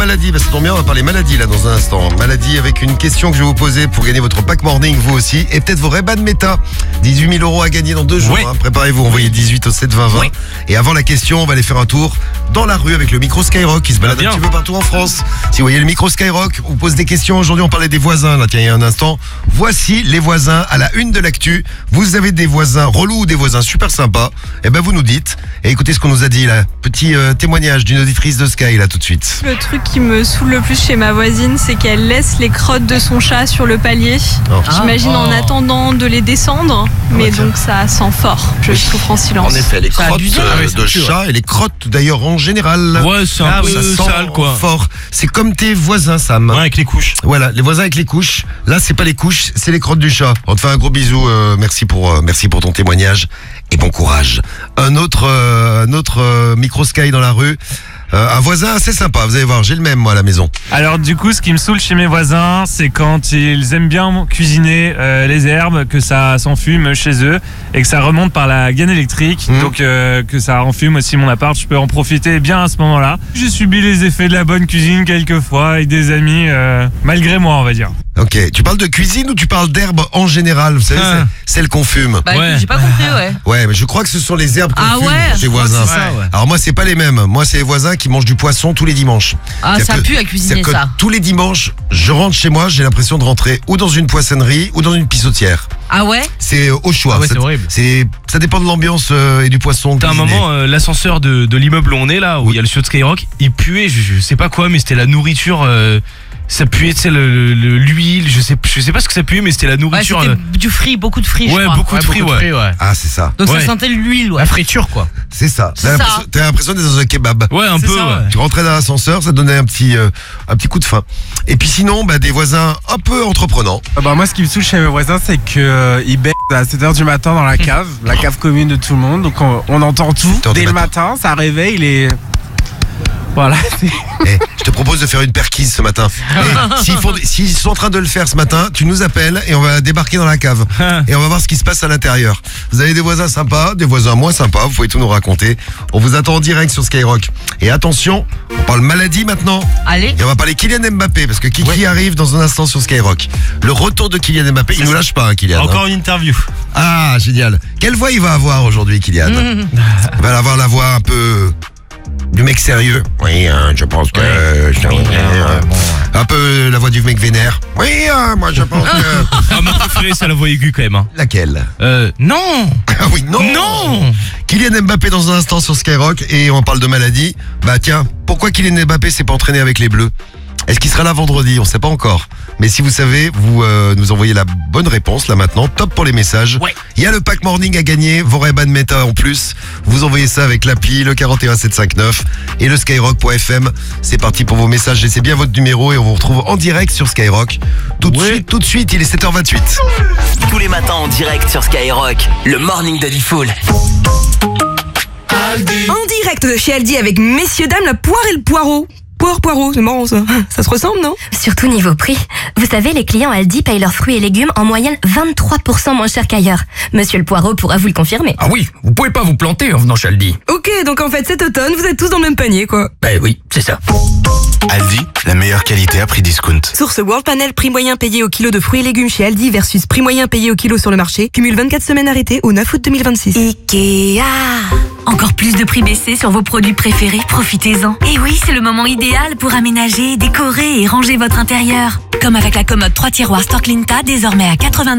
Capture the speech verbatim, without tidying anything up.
maladie. Bah, ça tombe bien, on va parler maladie là dans un instant. Maladie avec une question que je vais vous poser pour gagner votre pack morning, vous aussi. Et peut-être vos Ray-Ban Meta. dix-huit mille euros à gagner dans deux jours. Oui. Hein. Préparez-vous, envoyez dix-huit au sept vingt vingt. Oui. Et avant la question, on va aller faire un tour dans la rue avec le micro Skyrock qui se balade Bien. un petit peu partout en France. Si vous voyez le micro Skyrock, on pose des questions. Aujourd'hui, on parlait des voisins. Là, tiens, il y a un instant. Voici les voisins à la une de l'actu. Vous avez des voisins relous ou des voisins super sympas? Eh ben, vous nous dites. Et écoutez ce qu'on nous a dit là. Petit euh, témoignage d'une auditrice de Sky là tout de suite. Le truc qui me saoule le plus chez ma voisine, c'est qu'elle laisse les crottes de son chat sur le palier. Oh. J'imagine en Oh. attendant de les descendre, mais ouais, tiens. donc ça sent fort. Je souffre en silence. En effet, les C'est crottes abusé. euh, Ah oui, c'est de sûr. chat et les crottes d'ailleurs en général. Ouais, c'est un Ah peu oui, ça sent sale quoi. fort. C'est comme tes voisins, Sam. Ouais, avec les couches. Voilà, les voisins avec les couches. Là, c'est pas les couches, c'est les crottes du chat. On te fait un gros bisou. euh, merci pour, euh, merci pour ton témoignage et bon courage. Un autre, euh, un autre euh, micro Sky dans la rue. Euh, un voisin assez sympa. Vous allez voir, j'ai le même moi à la maison. Alors du coup, ce qui me saoule chez mes voisins, c'est quand ils aiment bien cuisiner euh, les herbes, que ça s'enfume chez eux et que ça remonte par la gaine électrique, Mmh. donc euh, que ça enfume aussi mon appart. Je peux en profiter bien à ce moment-là. J'ai subi les effets de la bonne cuisine quelques fois avec des amis, euh, malgré moi, on va dire. Ok, tu parles de cuisine ou tu parles d'herbes en général? Vous savez, Ah. c'est- celles qu'on fume. Bah, Ouais. j'ai pas compris, ouais. Ouais, mais je crois que ce sont les herbes qu'on Ah fume ouais, chez je crois voisins. que c'est ça, ouais. Alors moi, c'est pas les mêmes. Moi, c'est les voisins qui mangent du poisson tous les dimanches. Ah, C'est-à-dire ça que- pue à cuisiner c'est-à-dire que ça. tous les dimanches, je rentre chez moi, j'ai l'impression de rentrer ou dans une poissonnerie ou dans une pissotière. Ah ouais? C'est euh, au choix. Ah ouais, Ça- c'est horrible. C'est, ça dépend de l'ambiance euh, et du poisson. T'as un cuisiné. moment, euh, l'ascenseur de, de l'immeuble où on est là, où il y a le studio de Skyrock, il puait, je, je sais pas quoi, mais c'était la nourriture. euh, ça puait, tu sais, le- le- l'huile, je sais, je sais pas ce que ça puait, mais c'était la Ouais, nourriture. c'était euh, du frit, beaucoup de frit, je ouais, crois. beaucoup de fruits, ouais. Ah, c'est ça. Donc Ouais. ça sentait l'huile, ouais. La friture, quoi. C'est ça. C'est T'as ça. l'impression, t'as l'impression d'être dans un kebab. Ouais, un C'est peu, ça, ouais. ouais. Tu rentrais dans l'ascenseur, ça te donnait un petit, euh, un petit coup de faim. Et puis sinon, bah, des voisins un peu entreprenants. Ah bah moi, ce qui me saoule chez mes voisins, c'est qu'ils euh, ils baissent à sept heures du matin dans la cave, la cave commune de tout le monde. Donc on, on entend tout sept heures du dès le matin. matin, ça réveille les. Voilà. c'est- Eh, je te propose de faire une perquise ce matin. Et s'ils, font, s'ils sont en train de le faire ce matin, tu nous appelles et on va débarquer dans la cave. Et on va voir ce qui se passe à l'intérieur. Vous avez des voisins sympas, des voisins moins sympas, vous pouvez tout nous raconter. On vous attend en direct sur Skyrock. Et attention, on parle maladie maintenant. Allez. Et on va parler Kylian Mbappé, parce que Kiki arrive dans un instant sur Skyrock. Le retour de Kylian Mbappé, il nous lâche pas, hein, Kylian. Encore hein. une interview. Ah, génial. Quelle voix il va avoir aujourd'hui, Kylian? Mmh. Il va avoir la voix un peu du mec sérieux. Oui, hein, je pense que... euh, un peu la voix du mec vénère. Oui, hein, moi je pense que... Ah, ma préférée, c'est la voix aiguë quand même. Hein. Laquelle? Euh, non Ah oui, non Non Kylian Mbappé dans un instant sur Skyrock et on parle de maladie. Bah tiens, pourquoi Kylian Mbappé s'est pas entraîné avec les Bleus? Est-ce qu'il sera là vendredi? On sait pas encore. Mais si vous savez, vous euh, nous envoyez la bonne réponse là maintenant. Top pour les messages. Ouais. Il y a le pack morning à gagner, vos Ray-Ban Meta en plus. Vous envoyez ça avec l'appli, le quarante et un sept cent cinquante-neuf et le skyrock point f m. C'est parti pour vos messages. Laissez bien votre numéro et on vous retrouve en direct sur Skyrock. Tout de Ouais. suite, tout de suite, il est sept heures vingt-huit. Tous les matins en direct sur Skyrock, le morning de Diffoul. En direct de chez Aldi avec messieurs dames la poire et le poireau. Poire, poireau, c'est marrant ça. Ça se ressemble, non? Surtout niveau prix. Vous savez, les clients Aldi payent leurs fruits et légumes en moyenne vingt-trois pour cent moins cher qu'ailleurs. Monsieur le Poireau pourra vous le confirmer. Ah oui, vous pouvez pas vous planter en venant chez Aldi. Ok, donc en fait cet automne, vous êtes tous dans le même panier, quoi. Ben oui, c'est ça. Aldi, la meilleure qualité à prix discount. Source World Panel, prix moyen payé au kilo de fruits et légumes chez Aldi versus prix moyen payé au kilo sur le marché. Cumule vingt-quatre semaines arrêtées au neuf août deux mille vingt-six. Ikea. Encore plus de prix baissés sur vos produits préférés, profitez-en. Et oui, c'est le moment idéal pour aménager, décorer et ranger votre intérieur. Comme avec la commode trois tiroirs Storklinta, désormais à quatre-vingt-neuf